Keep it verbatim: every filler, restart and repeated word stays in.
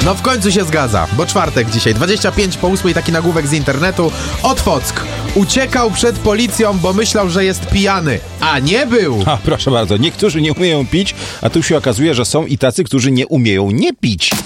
No w końcu się zgadza, bo czwartek dzisiaj, dwadzieścia pięć po ósmej, taki nagłówek z internetu. Otwock uciekał przed policją, bo myślał, że jest pijany, a nie był. A proszę bardzo, niektórzy nie umieją pić, a tu się okazuje, że są i tacy, którzy nie umieją nie pić.